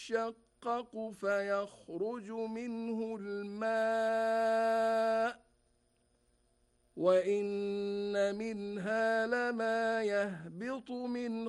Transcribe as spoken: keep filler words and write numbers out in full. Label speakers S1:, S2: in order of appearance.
S1: يتشقق فيخرج منه الماء وإن منها لما يهبط من